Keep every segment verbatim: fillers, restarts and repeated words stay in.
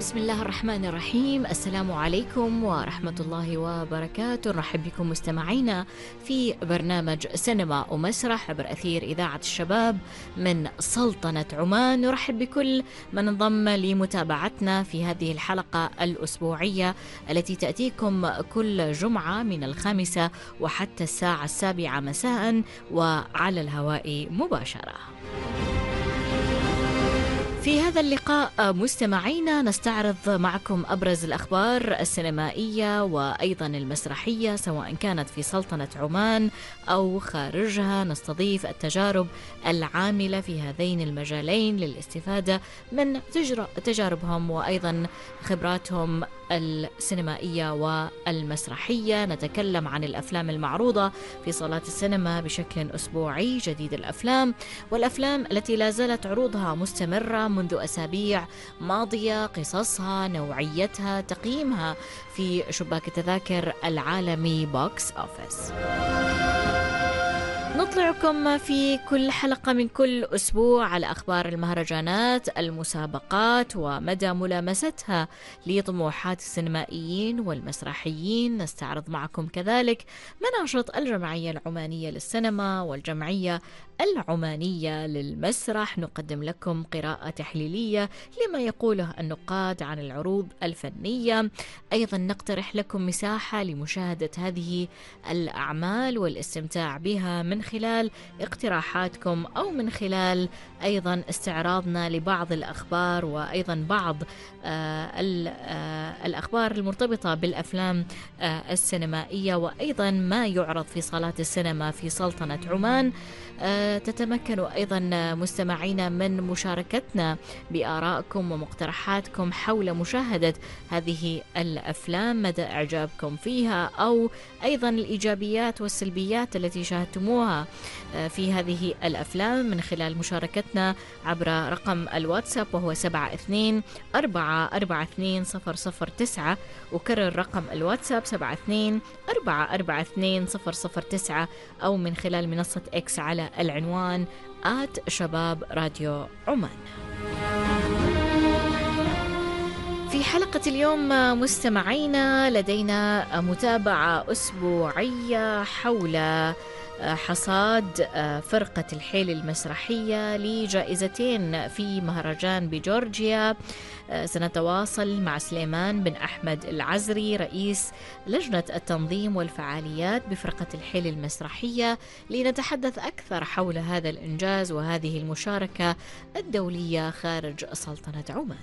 بسم الله الرحمن الرحيم. السلام عليكم ورحمة الله وبركاته. نرحب بكم مستمعينا في برنامج سينما ومسرح عبر أثير إذاعة الشباب من سلطنة عمان. نرحب بكل من انضم لمتابعتنا في هذه الحلقة الأسبوعية التي تأتيكم كل جمعة من الخامسة وحتى الساعة السابعة مساء وعلى الهواء مباشرة. في هذا اللقاء مستمعينا نستعرض معكم أبرز الأخبار السينمائية وأيضا المسرحية سواء كانت في سلطنة عمان أو خارجها. نستضيف التجارب العاملة في هذين المجالين للاستفادة من تجاربهم وأيضا خبراتهم السينمائية والمسرحية. نتكلم عن الأفلام المعروضة في صالات السينما بشكل أسبوعي، جديد الأفلام والأفلام التي لا زالت عروضها مستمرة منذ أسابيع ماضية، قصصها، نوعيتها، تقييمها في شباك التذاكر العالمي بوكس أوفيس. نطلعكم في كل حلقة من كل أسبوع على أخبار المهرجانات، المسابقات ومدى ملامستها لطموحات السينمائيين والمسرحيين. نستعرض معكم كذلك مناشط الجمعية العمانية للسينما والجمعية العمانية للمسرح. نقدم لكم قراءة تحليلية لما يقوله النقاد عن العروض الفنية. أيضا نقترح لكم مساحة لمشاهدة هذه الأعمال والاستمتاع بها من خلال اقتراحاتكم أو من خلال أيضا استعراضنا لبعض الأخبار وأيضا بعض آه الأخبار المرتبطة بالأفلام آه السينمائية وأيضا ما يعرض في صالات السينما في سلطنة عمان. آه تتمكنوا أيضا مستمعينا من مشاركتنا بآرائكم ومقترحاتكم حول مشاهدة هذه الأفلام، مدى إعجابكم فيها أو أيضا الإيجابيات والسلبيات التي شاهدتموها في هذه الأفلام من خلال مشاركتنا عبر رقم الواتساب وهو سبعة اثنين أربعة أربعة اثنين صفر صفر تسعة. وكرر رقم الواتساب سبعة اثنين أربعة أربعة اثنين صفر صفر تسعة أو من خلال منصة إكس على العنوان آت شباب راديو عمان. في حلقة اليوم مستمعينا لدينا متابعة أسبوعية حول حصاد فرقة الحيل المسرحية لجائزتين في مهرجان بجورجيا. سنتواصل مع سليمان بن أحمد العزري رئيس لجنة التنظيم والفعاليات بفرقة الحيل المسرحية لنتحدث أكثر حول هذا الإنجاز وهذه المشاركة الدولية خارج سلطنة عمان.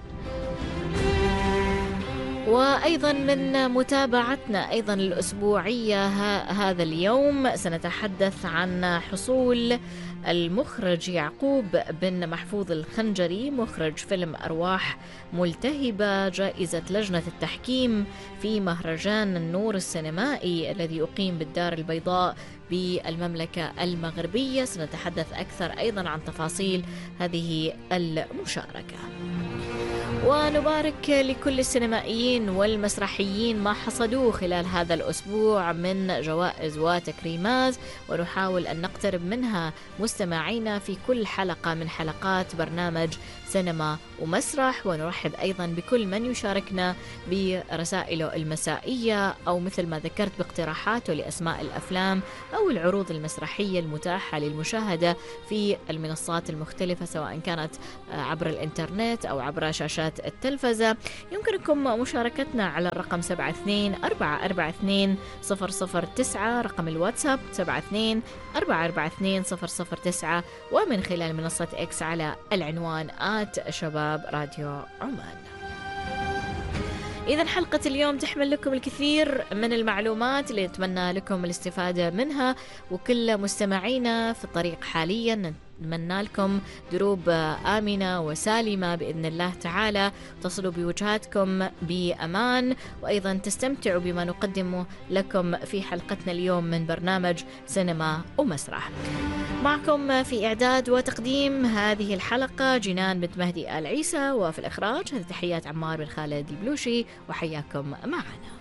وأيضا من متابعتنا أيضا الأسبوعية هذا اليوم سنتحدث عن حصول المخرج يعقوب بن محفوظ الخنجري مخرج فيلم أرواح ملتهبة جائزة لجنة التحكيم في مهرجان النور السينمائي الذي يقيم بالدار البيضاء بالمملكة المغربية. سنتحدث أكثر أيضا عن تفاصيل هذه المشاركة. ونبارك لكل السينمائيين والمسرحيين ما حصدوه خلال هذا الأسبوع من جوائز وتكريمات، ونحاول أن نقترب منها مستمعينا في كل حلقة من حلقات برنامج سينما ومسرح. ونرحب أيضا بكل من يشاركنا برسائله المسائية أو مثل ما ذكرت باقتراحاته لأسماء الأفلام أو العروض المسرحية المتاحة للمشاهدة في المنصات المختلفة سواء كانت عبر الإنترنت أو عبر شاشات التلفزة. يمكنكم مشاركتنا على الرقم سبعة اثنين أربعة أربعة اثنين صفر صفر تسعة، رقم الواتساب سبعة اثنين أربعة أربعة اثنين صفر صفر تسعة، ومن خلال منصة إكس على العنوان آت شباب راديو عمان. إذا حلقة اليوم تحمل لكم الكثير من المعلومات اللي نتمنى لكم الاستفادة منها، وكل مستمعينا في الطريق حاليا نتمنى لكم دروب آمنة وسالمة بإذن الله تعالى، تصلوا بوجهاتكم بأمان، وأيضا تستمتعوا بما نقدمه لكم في حلقتنا اليوم من برنامج سينما ومسرح. معكم في إعداد وتقديم هذه الحلقة جنان بنت مهدي آل عيسى، وفي الإخراج هذه تحيات عمار بن خالد البلوشي، وحياكم معنا.